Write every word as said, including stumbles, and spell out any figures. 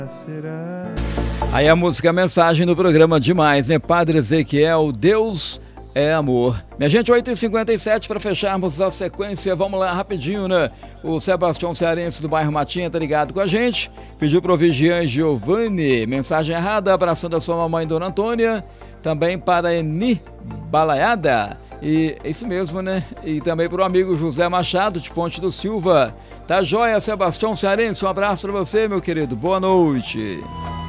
Aí a música, a mensagem no programa demais, né? Padre Ezequiel, Deus é amor. Minha gente, oito e cinquenta e sete para fecharmos a sequência, vamos lá rapidinho, né? O Sebastião Cearense do bairro Matinha tá ligado com a gente, pediu pro Vigian Giovanni, mensagem errada, abraçando a sua mamãe Dona Antônia, também para Eni Balaiada, e é isso mesmo, né? E também pro amigo José Machado de Ponte do Silva. Tá joia, Sebastião Cearense, um abraço para você, meu querido, boa noite.